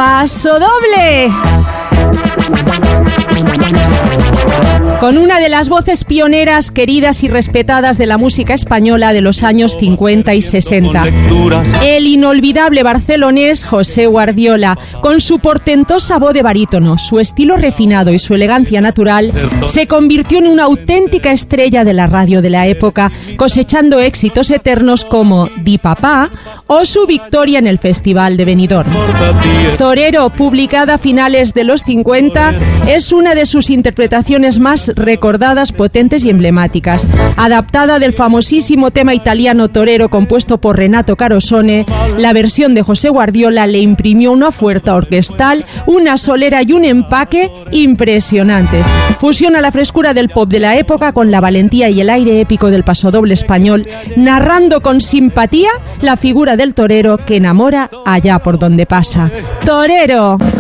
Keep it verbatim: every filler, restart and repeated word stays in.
Paso doble. Con una de las voces pioneras, queridas y respetadas de la música española de los años cincuenta y sesenta. El inolvidable barcelonés José Guardiola, con su portentosa voz de barítono, su estilo refinado y su elegancia natural, se convirtió en una auténtica estrella de la radio de la época, cosechando éxitos eternos como Di Papá o su victoria en el Festival de Benidorm. Torero, publicada a finales de los cincuenta, es una de sus interpretaciones más recordadas, potentes y emblemáticas. Adaptada del famosísimo tema italiano Torero, compuesto por Renato Carosone, la versión de José Guardiola le imprimió una fuerza orquestal, una solera y un empaque impresionantes. Fusiona la frescura del pop de la época con la valentía y el aire épico del pasodoble español, narrando con simpatía la figura del torero que enamora allá por donde pasa. ¡Torero!